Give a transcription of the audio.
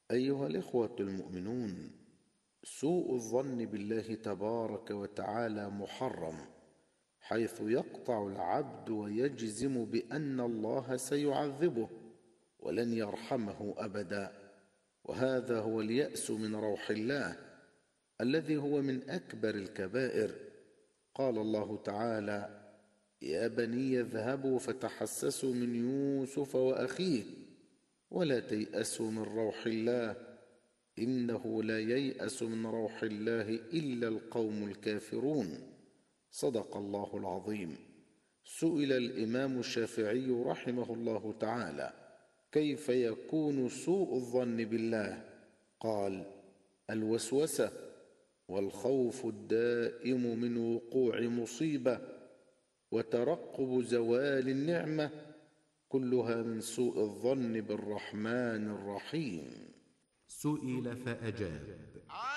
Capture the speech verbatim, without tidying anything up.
أيها الإخوة المؤمنون، سوء الظن بالله تبارك وتعالى محرم، حيث يقطع العبد ويجزم بأن الله سيعذبه ولن يرحمه أبدا. وهذا هو اليأس من روح الله الذي هو من أكبر الكبائر. قال الله تعالى: يا بني اذهبوا فتحسسوا من يوسف وأخيه ولا تيأسوا من روح الله إنه لا ييأس من روح الله إلا القوم الكافرون. صدق الله العظيم. سئل الإمام الشافعي رحمه الله تعالى: كيف يكون سوء الظن بالله؟ قال: الوسوسة والخوف الدائم من وقوع مصيبة وترقب زوال النعمة، كلها من سوء الظن بالرحمن الرحيم. سئل فأجاب: